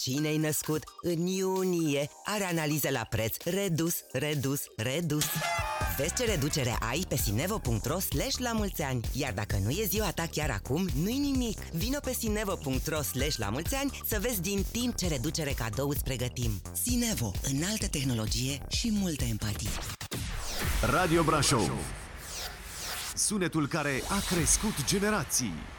cine-i născut în iunie are analiză la preț redus. Vezi ce reducere ai pe sinevo.ro/lamulțeani. Iar dacă nu e ziua ta chiar acum, nu-i nimic. Vino pe sinevo.ro/lamulțeani să vezi din timp ce reducere cadou îți pregătim. Sinevo, înaltă tehnologie și multă empatie. Radio Brașov, sunetul care a crescut generații.